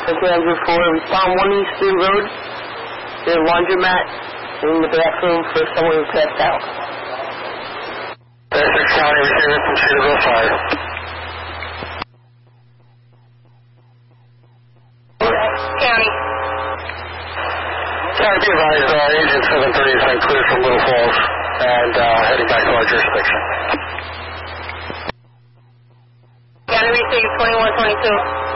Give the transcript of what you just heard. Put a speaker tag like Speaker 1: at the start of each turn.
Speaker 1: Okay, 4, we found 1 Eastern Road. There's a laundromat in the bathroom for someone who passed out.
Speaker 2: Essex County receiver from Cedarville Fire.
Speaker 3: County.
Speaker 2: County, be advised, Agent 730 has been cleared from Little Falls and heading back to our jurisdiction.
Speaker 3: County receive 2122.